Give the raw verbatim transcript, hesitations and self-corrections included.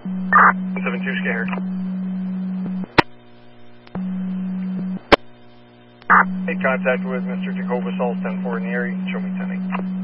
seven two scared. Make contact with Mister Jacobus, all ten four in the area. Show me ten eight.